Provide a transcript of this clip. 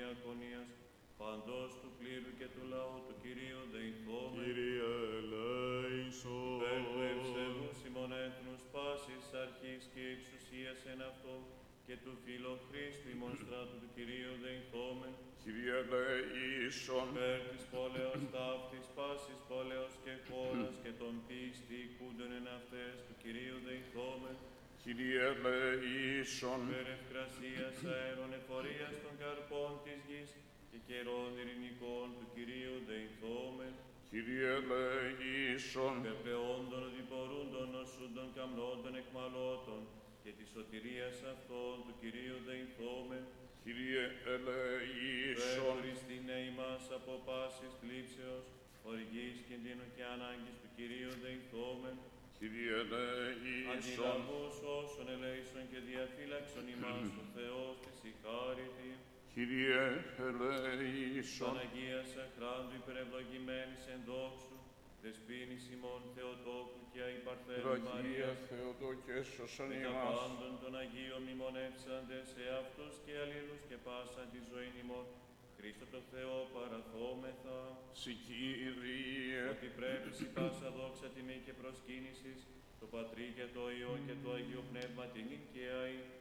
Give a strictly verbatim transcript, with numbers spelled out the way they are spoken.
διακονίας, παντός του πλήρου και του λαού του Κυρίου δεηθόμεν. Κύριε ελέησον. Υπέρ του ευσεβούς ημών έθνους πάσης αρχής και εξουσίας εν αυτό, και του φιλοχρίστου ημών στράτου του Κυρίου δεηθόμεν. Κύριε ελέησον. Υπέρ της πόλεως ταύτης πάσης πόλεως και χώρας και των πίστη οικούντων εν αυτές του Κυρίου δεηθόμεν. Κύριε ελέησον. Υπέρ ευκρασίας αέρων εφορίας των καρπών της γης και καιρών ειρηνικών του Κυρίου δεηθόμεν. Κύριε ελέησον. Υπέρ πεόντων οδηπορούντων νοσούντων καμνόντων εκμαλώτων και της σωτηρίας αυτών του Κυρίου δεηθόμεν. Κύριε ελέησον. Υπέρ Χριστίνε ημάς από πάσης θλίψεως, οργής, κινδύνου και ανάγκης του Κυρίου δεηθόμεν. Κύριε ελέησον. Αντιλαβούς όσων ελέησον και διαφύλαξον ημάς ο Θεός της η χάριτη. Κύριε ελέησον. Παναγίας αχράντου υπερευλογημένης εν δόξου, δεσποίνης ημών Θεοτόκου και αϊπαρθένου Βραχία Μαρίας, Θεοτό και σώσον με τα ημάς. πάντων των Αγίων μνημονεύσαντες σε αυτούς και αλλήλους και πάσα τη ζωή ημών, Χριστό το Θεό παραθόμεθα, Συ Κύριε. ότι πρέπει σοι πάσα δόξα τιμή και προσκύνησης, το Πατρί και το Υιό και το Αγίο Πνεύμα την νικαία